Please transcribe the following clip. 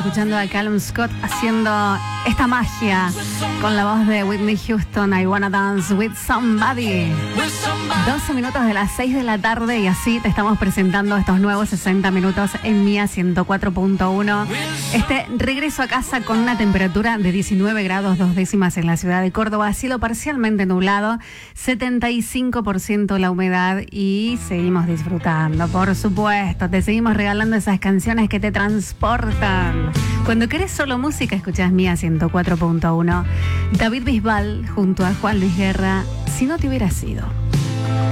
escuchando a Callum Scott haciendo esta magia con la voz de Whitney Houston, I Wanna Dance With Somebody. 12 minutos de las 6 de la tarde y así te estamos presentando estos nuevos 60 minutos en Mía 104.1. Este regreso a casa con una temperatura de 19 grados 2 décimas en la ciudad de Córdoba. Cielo parcialmente nublado, 75% la humedad y seguimos disfrutando, por supuesto. Te seguimos regalando esas canciones que te transportan. Cuando querés solo música, escuchás Mía 104.1. David Bisbal junto a Juan Luis Guerra, Si no te hubiera sido.